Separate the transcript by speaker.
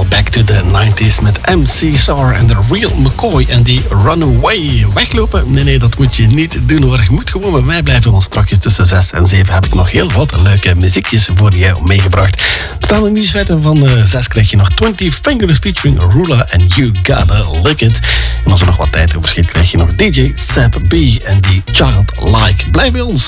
Speaker 1: Back to the 90s met MC Sar en The Real McCoy en die Runaway. Weglopen? Nee, dat moet je niet doen hoor. Je moet gewoon bij mij blijven, want strakjes tussen 6 en 7 heb ik nog heel wat leuke muziekjes voor jou meegebracht. Tot aan de nieuwsfeiten van 6 krijg je nog 20 Fingers featuring Rula en You Gotta Lick It. En als er nog wat tijd overschiet krijg je nog DJ Seb B en die Childlike. Blijf bij ons.